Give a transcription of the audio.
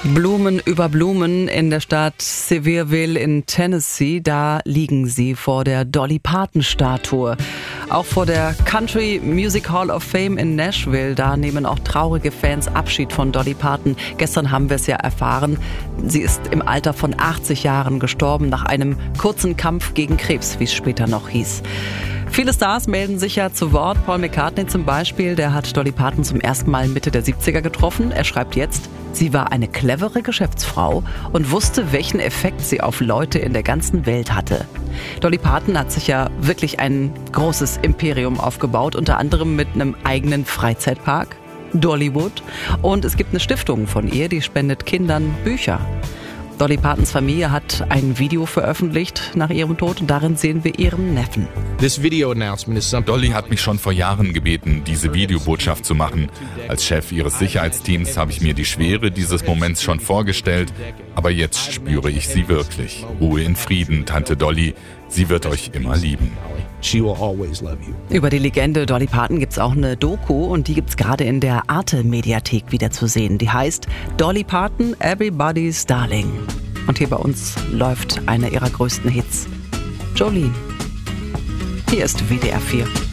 Blumen über Blumen in der Stadt Sevierville in Tennessee, da liegen sie vor der Dolly Parton-Statue. Auch vor der Country Music Hall of Fame in Nashville, da nehmen auch traurige Fans Abschied von Dolly Parton. Gestern haben wir es ja erfahren, sie ist im Alter von 80 Jahren gestorben, nach einem kurzen Kampf gegen Krebs, wie es später noch hieß. Viele Stars melden sich ja zu Wort. Paul McCartney zum Beispiel, der hat Dolly Parton zum ersten Mal Mitte der 70er getroffen. Er schreibt jetzt, sie war eine clevere Geschäftsfrau und wusste, welchen Effekt sie auf Leute in der ganzen Welt hatte. Dolly Parton hat sich ja wirklich ein großes Imperium aufgebaut, unter anderem mit einem eigenen Freizeitpark, Dollywood. Und es gibt eine Stiftung von ihr, die spendet Kindern Bücher. Dolly Partons Familie hat ein Video veröffentlicht nach ihrem Tod und darin sehen wir ihren Neffen. Dolly hat mich schon vor Jahren gebeten, diese Videobotschaft zu machen. Als Chef ihres Sicherheitsteams habe ich mir die Schwere dieses Moments schon vorgestellt, aber jetzt spüre ich sie wirklich. Ruhe in Frieden, Tante Dolly. Sie wird euch immer lieben. Über die Legende Dolly Parton gibt's auch eine Doku und die gibt's gerade in der Arte-Mediathek wieder zu sehen. Die heißt Dolly Parton, Everybody's Darling. Und hier bei uns läuft einer ihrer größten Hits, Jolene. Hier ist WDR 4.